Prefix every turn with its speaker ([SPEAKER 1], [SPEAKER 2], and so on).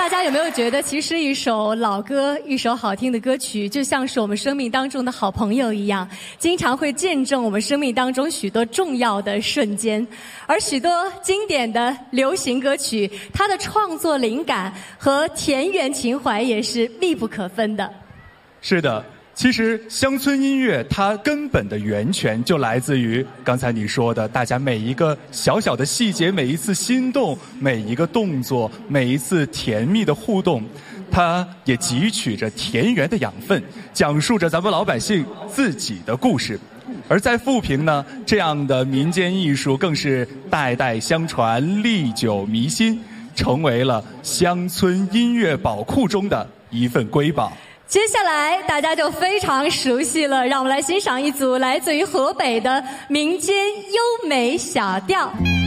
[SPEAKER 1] 大家有没有觉得，其实一首老歌，一首好听的歌曲，就像是我们生命当中的好朋友一样，经常会见证我们生命当中许多重要的瞬间。而许多经典的流行歌曲，它的创作灵感和田园情怀也是密不可分的。
[SPEAKER 2] 是的，其实乡村音乐它根本的源泉就来自于刚才你说的，大家每一个小小的细节，每一次心动，每一个动作，每一次甜蜜的互动，它也汲取着田园的养分，讲述着咱们老百姓自己的故事。而在富平呢，这样的民间艺术更是代代相传，历久弥新，成为了乡村音乐宝库中的一份瑰宝。
[SPEAKER 1] 接下来大家就非常熟悉了，让我们来欣赏一组来自于河北的民间优美小调。